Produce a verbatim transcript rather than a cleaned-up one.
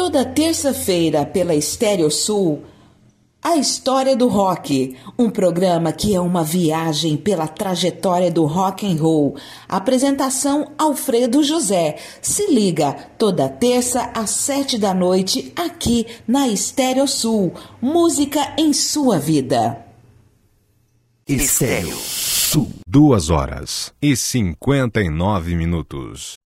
Toda terça-feira pela Estéreo Sul, A História do Rock, um programa que é uma viagem pela trajetória do rock and roll. Apresentação Alfredo José. Se liga, toda terça às sete da noite, aqui na Estéreo Sul. Música em sua vida. Estéreo Sul. Duas horas e cinquenta e nove minutos.